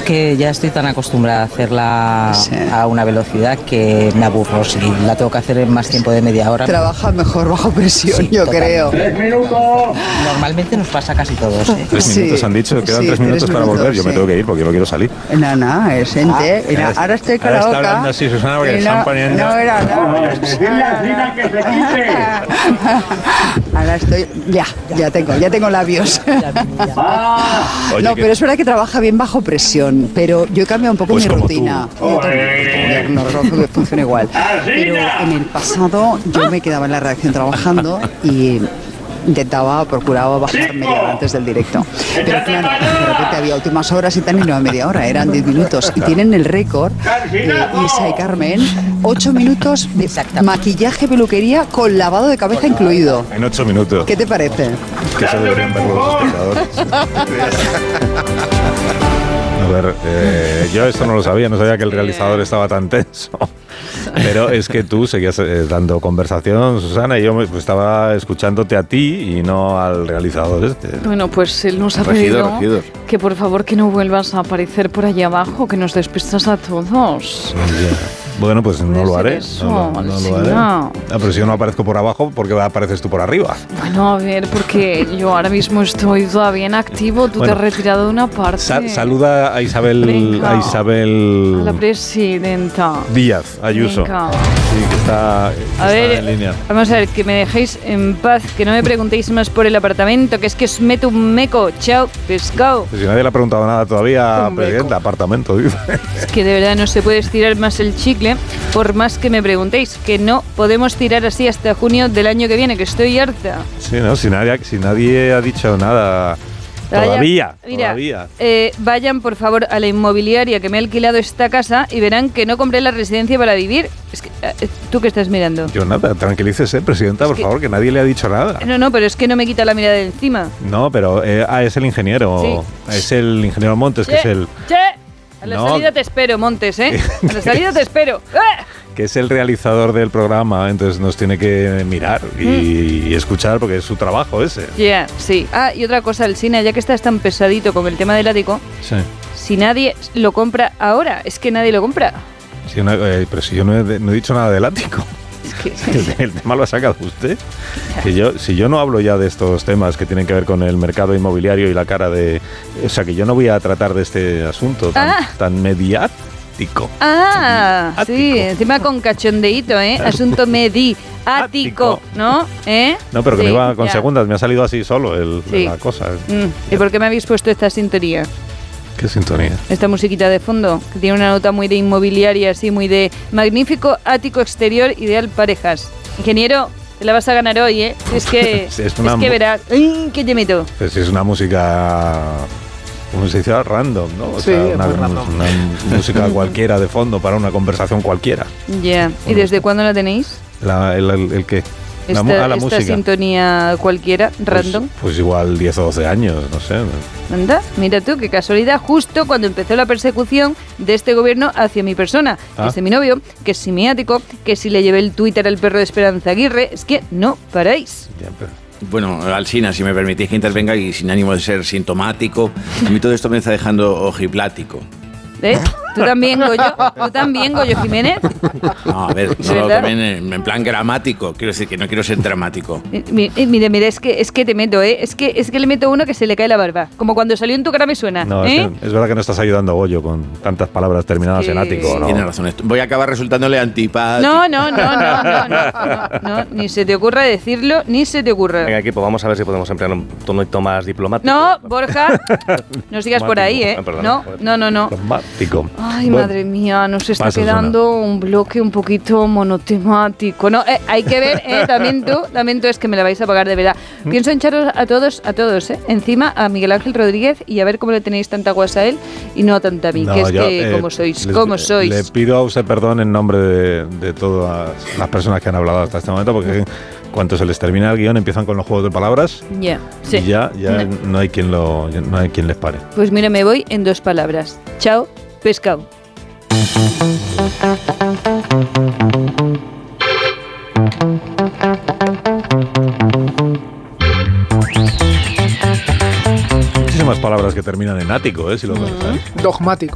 que ya estoy tan acostumbrada a hacerla a una velocidad que me aburro. Si la tengo que hacer en más tiempo de media hora. Trabaja mejor bajo presión, yo creo. 3 minutos. Normalmente nos pasa casi todos. 3 minutos han dicho, quedan 3 minutos para volver. Yo me tengo que ir porque yo no quiero salir. No, es gente. Ahora estoy con la boca. Está hablando así, Susana, porque están poniendo... No. Dile a Sina que se quite. Ahora estoy... Ya tengo labios. Oye, No, pero es verdad que trabaja bien bajo presión, pero yo he cambiado un poco Pues mi como rutina. No creo que funcione igual. Pero en el pasado yo me quedaba en la redacción trabajando y procuraba bajar media hora antes del directo. Pero claro, de repente había últimas horas y tal, y no a media hora, eran 10 minutos. Y tienen el récord, Isa y Carmen, 8 minutos de maquillaje, peluquería con lavado de cabeza incluido. En 8 minutos. ¿Qué te parece? Que se deberían ver los espectadores. A ver, yo esto no lo sabía, no sabía que el realizador estaba tan tenso. Pero es que tú seguías dando conversación, Susana, y yo estaba escuchándote a ti y no al realizador este. Bueno, pues él nos ha pedido que por favor que no vuelvas a aparecer por allá abajo, que nos despistas a todos. Bueno, pues no lo haré. Eso, no lo haré. Pero si yo no aparezco por abajo, ¿por qué apareces tú por arriba? Bueno, a ver, porque yo ahora mismo estoy todavía en activo, tú te has retirado de una parte. Saluda a Isabel. Venga. A la presidenta Díaz Ayuso. Venga. Sí, que está en línea. Vamos a ver, que me dejéis en paz, que no me preguntéis más por el apartamento, que es que os meto un meco. Chao, pescado. Pues si nadie le ha preguntado nada todavía, presidenta, apartamento, dice. Es que de verdad no se puede estirar más el chicle, por más que me preguntéis, que no podemos tirar así hasta junio del año que viene, que estoy harta. Sí, no, si nadie ha dicho nada todavía. Vayan por favor a la inmobiliaria que me ha alquilado esta casa y verán que no compré la residencia para vivir. Es que, ¿tú qué estás mirando? Yo nada, tranquilícese, presidenta, por favor, que nadie le ha dicho nada. No, pero es que no me quita la mirada de encima. No, pero es el ingeniero, sí. Es el ingeniero Montes, que es el... A la salida te espero, Montes, ¿eh? A la salida te espero. Que es el realizador del programa, entonces nos tiene que mirar y escuchar porque es su trabajo ese. Sí. Y otra cosa, el cine, ya que estás tan pesadito con el tema del ático, si nadie lo compra ahora, es que nadie lo compra. Pero si yo no he dicho nada del ático. El tema lo ha sacado usted. Si yo no hablo ya de estos temas que tienen que ver con el mercado inmobiliario y la cara de... O sea, que yo no voy a tratar de este asunto tan mediático. Sí, encima con cachondeíto, asunto mediático, ¿no? No, pero que no iba con segundas, me ha salido así solo la cosa. ¿Y por qué me habéis puesto esta sintonía? ¿Qué sintonía? Esta musiquita de fondo, que tiene una nota muy de inmobiliaria, así muy de magnífico ático exterior, ideal parejas. Ingeniero, te la vas a ganar hoy, ¿eh? Es que verás. ¿Qué te meto? Pues si es una música... ¿Cómo se dice? Random, ¿no? O sea, una música cualquiera de fondo para una conversación cualquiera. ¿Y desde cuándo la tenéis? ¿El qué? Esta música. Sintonía cualquiera, random. Pues igual 10 o 12 años, no sé. Anda, mira tú, qué casualidad, justo cuando empezó la persecución de este gobierno hacia mi persona, que es mi novio, que es simiático, que si le llevé el Twitter al perro de Esperanza Aguirre, es que no paráis. Bueno, Alsina, si me permitís que intervenga y sin ánimo de ser sintomático, a mí todo esto me está dejando ojiplático. ¿Tú también, Goyo Jiménez? No, a ver, no, también en plan gramático. Quiero decir que no quiero ser dramático. Mira, es que te meto, Es que le meto uno que se le cae la barba. Como cuando salió en tu cara me suena. No, es verdad que no estás ayudando a Goyo con tantas palabras terminadas en ático, ¿no? Tiene razón. Voy a acabar resultándole antipático. No, ni se te ocurra decirlo, ni se te ocurra. Venga, equipo, vamos a ver si podemos emplear un tono más diplomático. No, Borja, no sigas por ahí, No. Diplomático. Ay, madre mía, nos está quedando un bloque un poquito monotemático. No, hay que ver, también tú es que me la vais a pagar de verdad. Pienso en echaros a todos, encima a Miguel Ángel Rodríguez y a ver cómo le tenéis tanta guasa a él y no tanta a mí, como sois. Le pido a usted perdón en nombre de todas las personas que han hablado hasta este momento, porque cuando se les termina el guión empiezan con los juegos de palabras y ya no hay quien les pare. Pues mira, me voy en 2 palabras. Chao, pescado. Muchísimas palabras que terminan en ático, si lo pensáis. Dogmático.